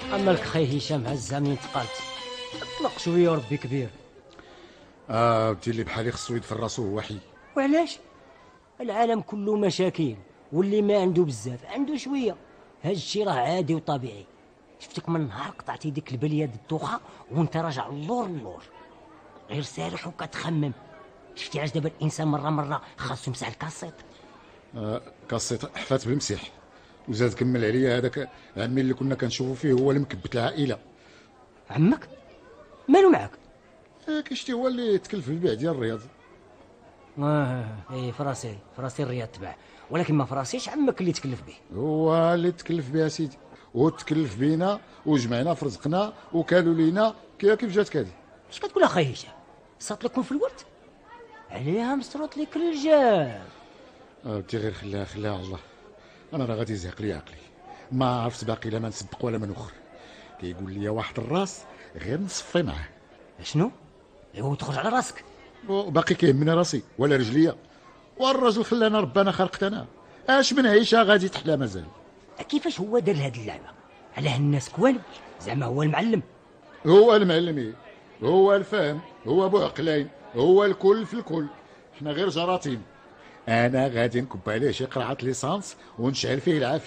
اما لك خي هشام هزها منين تقالت. اطلق شويه وربي كبير. ودي اللي بحالي خصو يدفن راسو هو حي. وعلاش؟ العالم كله مشاكل، واللي ما عنده بزاف عنده شويه. هاد الشي راه عادي وطبيعي. شفتك من نهار قطعتي ديك البليه د الدوخه وانت راجع اللور اللور، غير سارح وكتخمم. شفتي علاش دابا الانسان مره خاصو يمسح الكاسيط؟ كاسيط حفات بالمسيح، وزاد كمل عليا هذاك عمي اللي كنا كنشوفو فيه هو اللي مكبت العائله. عمك مالو معاك؟ كشتي هو اللي تكلف بالبيع ديال الرياض. ايه فراسي الرياض تبع، ولكن ما فراسيش عمك اللي تكلف به. هو اللي تكلف بها سيدي، وتكلف بينا وجمعنا في رزقنا وكالوا لينا. كيف جات كادي؟ اش كتقول اخي هشام؟ صات لكم في الورد عليها مسروط لك الرجال. بدي غير خلاها على الله. انا راه غادي يزهق لي عقلي، ما عرفت باقي لا ما نسبق ولا ما نوخر. كيقول لي واحد الراس غير نصفي معاه. شنو؟ ايوا تخرج على راسك. باقي كيهمني راسي ولا رجليا؟ والراجل خلانا ربنا خلقت انا، اش من عيشه غادي تحلى مازال. كيفاش هو دار هاد اللعبه على الناس كوالو؟ زعما هو المعلم؟ هو المعلم إيه؟ هو الفهم، هو ابو عقلين، هو الكل في الكل. احنا غير جراثيم. انا غادي نكب عليه شي قرعه ليسانس ونشعل فيه العافيه.